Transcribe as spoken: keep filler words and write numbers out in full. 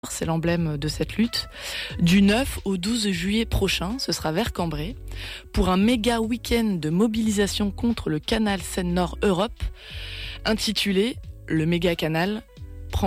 c'est l'emblème de cette lutte. Du neuf au douze juillet prochain, ce sera vers Cambrai, pour un méga week-end de mobilisation contre le canal Seine-Nord Europe, intitulé « Le méga canal prend l'eau ».